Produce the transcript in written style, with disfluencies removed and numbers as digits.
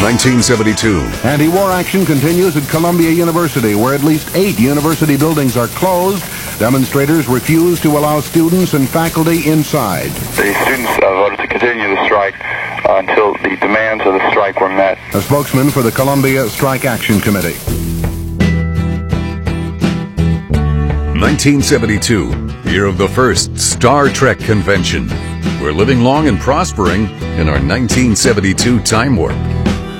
1972. Anti-war action continues at Columbia University, where at least 8 university buildings are closed. Demonstrators refuse to allow students and faculty inside. The students voted to continue the strike until the demands of the strike were met. A spokesman for the Columbia Strike Action Committee. 1972, year of the first Star Trek convention. We're living long and prospering in our 1972 time warp.